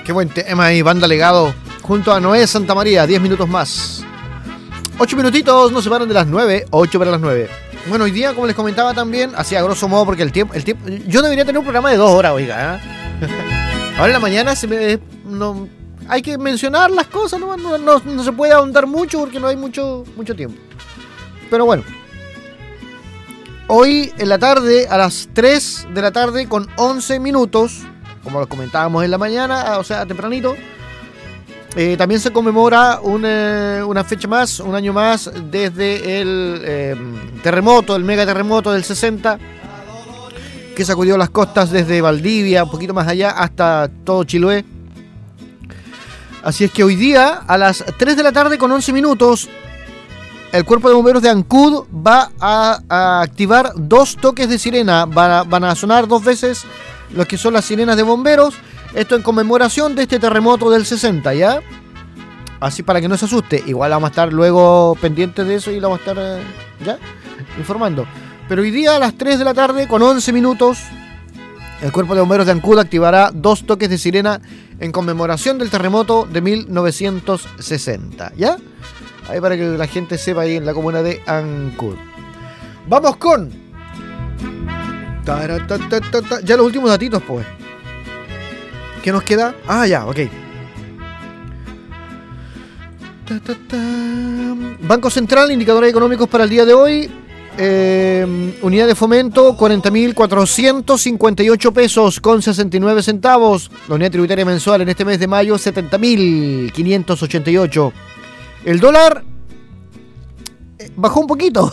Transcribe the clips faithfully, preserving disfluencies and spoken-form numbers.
Qué buen tema ahí, Banda Legado, junto a Noé Santamaría, diez minutos más. Ocho minutitos nos separan de las nueve, ocho para las nueve. Bueno, hoy día, como les comentaba también, así a grosso modo, porque el tiempo, el tiempo, yo debería tener un programa de dos horas, oiga, ¿eh? Ahora en la mañana se me, no, hay que mencionar las cosas, no, no, no, no se puede ahondar mucho porque no hay mucho, mucho tiempo. Pero bueno, hoy en la tarde, a las tres de la tarde con once minutos, como lo comentábamos en la mañana, o sea, tempranito, eh, también se conmemora una, una fecha más, un año más, desde el eh, terremoto, el mega terremoto del sesenta, que sacudió las costas desde Valdivia, un poquito más allá, hasta todo Chiloé. Así es que hoy día, a las tres de la tarde con once minutos, el Cuerpo de Bomberos de Ancud va a, a activar dos toques de sirena. Van a, van a sonar dos veces los que son las sirenas de bomberos. Esto en conmemoración de este terremoto del sesenta, ¿ya? Así para que no se asuste. Igual vamos a estar luego pendientes de eso y lo vamos a estar, eh, ¿ya? Informando. Pero hoy día a las tres de la tarde con once minutos, el Cuerpo de Bomberos de Ancud activará dos toques de sirena en conmemoración del terremoto de mil novecientos sesenta, ¿ya? Ahí para que la gente sepa ahí en la comuna de Ancud. Vamos con... Ya los últimos datitos, pues. ¿Qué nos queda? Ah, ya, ok. Banco Central, indicadores económicos para el día de hoy. Eh, unidad de fomento, cuarenta mil cuatrocientos cincuenta y ocho pesos con sesenta y nueve centavos. La unidad tributaria mensual en este mes de mayo, setenta mil quinientos ochenta y ocho. El dólar bajó un poquito.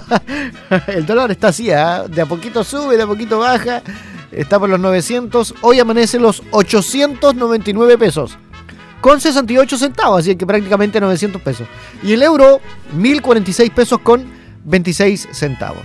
El dólar está así, ¿eh? De a poquito sube, de a poquito baja. Está por los novecientos. Hoy amanece los ochocientos noventa y nueve pesos con sesenta y ocho centavos, así que prácticamente novecientos pesos. Y el euro, mil cuarenta y seis pesos con veintiséis centavos.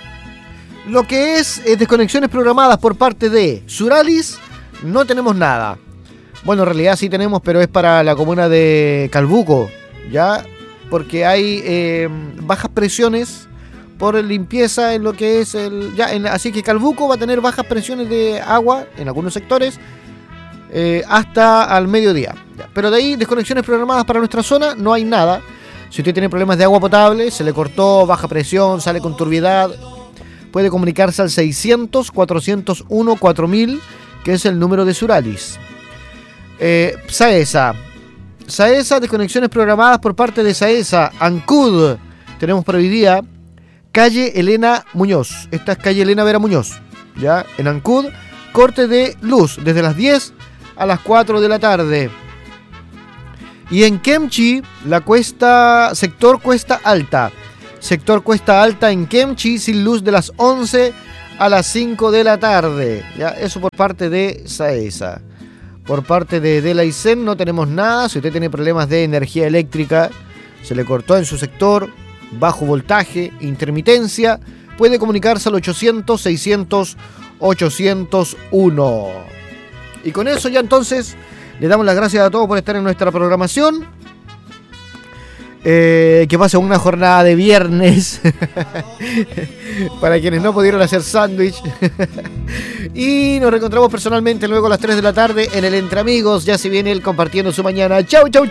Lo que es eh, desconexiones programadas por parte de Suralis, no tenemos nada. Bueno, en realidad sí tenemos, pero es para la comuna de Calbuco, ¿ya? Porque hay eh, bajas presiones por limpieza en lo que es el... ya en, así que Calbuco va a tener bajas presiones de agua en algunos sectores eh, hasta al mediodía. ¿Ya? Pero de ahí, desconexiones programadas para nuestra zona, no hay nada. Si usted tiene problemas de agua potable, se le cortó, baja presión, sale con turbiedad, puede comunicarse al seiscientos, cuatrocientos uno, cuatro mil, que es el número de Suralis. Eh, SAESA. SAESA, desconexiones programadas por parte de SAESA. Ancud, tenemos para hoy día calle Elena Muñoz. Esta es calle Elena Vera Muñoz, ¿ya? En Ancud, corte de luz desde las diez a las cuatro de la tarde. Y en Kemchi, la cuesta, sector Cuesta Alta. Sector Cuesta Alta en Kemchi, sin luz de las once a las cinco de la tarde. ¿Ya? Eso por parte de SAESA. Por parte de Delaicen no tenemos nada. Si usted tiene problemas de energía eléctrica, se le cortó en su sector, bajo voltaje, intermitencia, puede comunicarse al ochocientos, seiscientos, ochocientos uno. Y con eso ya entonces le damos las gracias a todos por estar en nuestra programación. Eh, que pase una jornada de viernes para quienes no pudieron hacer sándwich. Y nos reencontramos personalmente luego a las tres de la tarde en el Entre Amigos. Ya se viene él compartiendo su mañana. Chau, chau, chau.